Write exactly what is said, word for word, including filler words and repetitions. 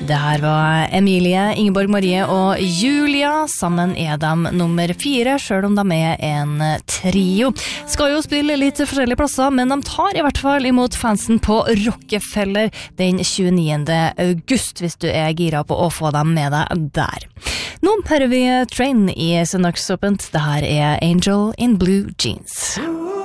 Det her var Emilie, Ingeborg Marie og Julia. Sammen er de nummer fire, selv om de er en trio. Skal jo spille litt forskjellige plasser, men de tar i hvert fall imot fansen på Rockefeller den tjueniende august, hvis du er gira på å få dem med deg der. Nå hører vi Train i Søndagsåpent. Det her er Angel in Blue Jeans.